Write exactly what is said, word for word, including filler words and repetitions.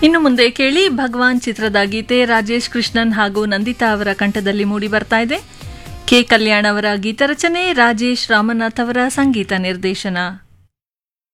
ಇನ್ನು ಮುಂದೆ ಕೇಳಿ ಭಗವಾನ್ ಚಿತ್ರದ ಗೀತೆ ರಾಜೇಶ್ ಕೃಷ್ಣನ್ ಹಾಗೂ ನಂದಿತಾ ಅವರ ಕಂಠದಲ್ಲಿ ಮೂಡಿ ಬರ್ತಾ ಇದೆ. ಕೆ ಕಲ್ಯಾಣ್ ಅವರ ಗೀತರಚನೆ, ರಾಜೇಶ್ ರಾಮನಾಥ್ ಅವರ ಸಂಗೀತ ನಿರ್ದೇಶನ.